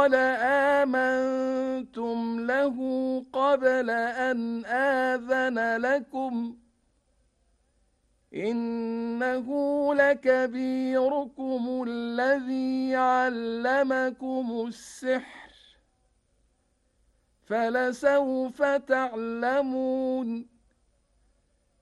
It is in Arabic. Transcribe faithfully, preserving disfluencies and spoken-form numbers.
قال آمنتم له قبل أن آذن لكم إنه لكبيركم الذي علمكم السحر فلسوف تعلمون